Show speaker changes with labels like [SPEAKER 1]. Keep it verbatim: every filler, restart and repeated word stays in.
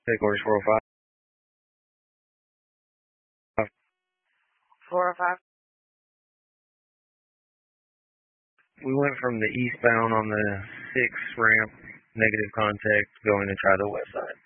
[SPEAKER 1] Headquarters four oh five.
[SPEAKER 2] four oh five.
[SPEAKER 1] We went from the eastbound on the six ramp, negative contact, going to try the west side.